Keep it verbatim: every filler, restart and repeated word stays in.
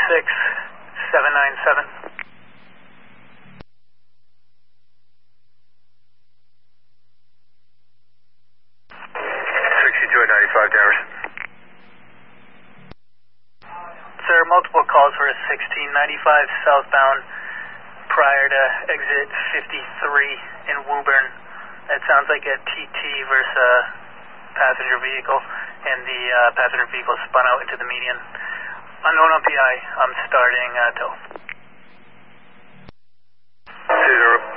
six seven nine seven. sixty-two at ninety-five, Danvers. Sir, multiple calls for a sixteen ninety-five southbound prior to exit fifty-three in Woburn. That sounds like a T T versus a passenger vehicle, and the uh, passenger vehicle spun out into the median. Unknown on P I, I'm starting uh, tow. Two zero.